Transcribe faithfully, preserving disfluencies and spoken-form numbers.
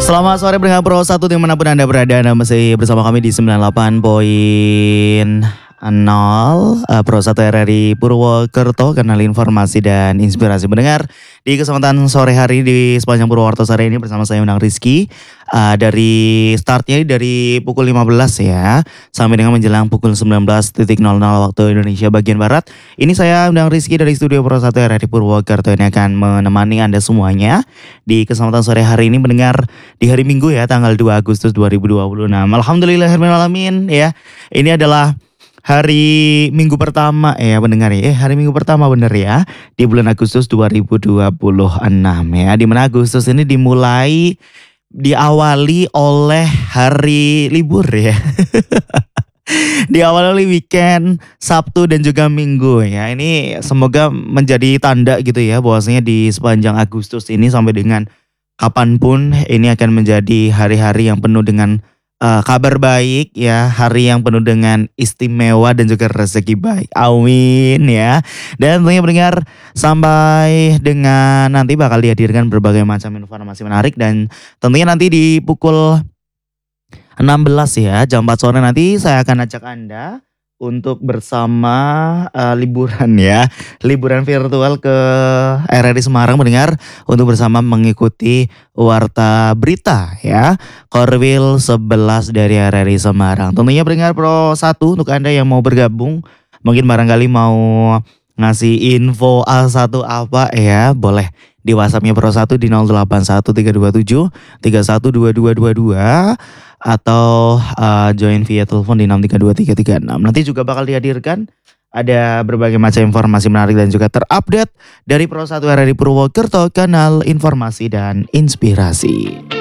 Selamat sore pendengar Pro satu dimanapun Anda berada. Anda masih bersama kami di sembilan puluh delapan koma nol uh, Pro satu R R I Purwokerto, kanal informasi dan inspirasi mendengar. Di kesempatan sore hari di sepanjang Purwokerto sore ini bersama saya Undang Rizky. Uh, dari startnya dari pukul lima belas ya sampai dengan menjelang pukul sembilan belas nol nol waktu Indonesia bagian Barat. Ini saya Undang Rizky dari studio Pro satu R R I Purwokerto ini akan menemani Anda semuanya di kesempatan sore hari ini mendengar di hari Minggu ya tanggal dua Agustus dua ribu dua puluh enam. Alhamdulillahirabbil alamin ya. Ini adalah hari Minggu pertama ya pendengar ya. Eh hari Minggu pertama bener ya di bulan Agustus dua ribu dua puluh enam ya. Di mana Agustus ini dimulai diawali oleh hari libur ya. Diawali oleh weekend Sabtu dan juga Minggu ya. Ini semoga menjadi tanda gitu ya bahwasanya di sepanjang Agustus ini sampai dengan kapanpun ini akan menjadi hari-hari yang penuh dengan Uh, kabar baik ya, hari yang penuh dengan istimewa dan juga rezeki baik. Amin ya. Dan tentunya pendengar sampai dengan nanti bakal dihadirkan berbagai macam informasi menarik dan tentunya nanti di pukul enam belas ya jam empat sore nanti saya akan ajak Anda untuk bersama uh, liburan ya, liburan virtual ke R R I Semarang mendengar untuk bersama mengikuti warta berita ya, Korwil sebelas dari R R I Semarang. Tentunya pendengar Pro satu untuk Anda yang mau bergabung, mungkin barangkali mau ngasih info A satu apa ya, boleh di WhatsAppnya Pro satu di nol delapan satu tiga dua tujuh tiga satu dua dua dua dua atau uh, join via telepon di enam tiga dua tiga tiga enam. Nanti juga bakal dihadirkan ada berbagai macam informasi menarik dan juga terupdate dari Pro satu R R I Purwokerto, kanal informasi dan inspirasi.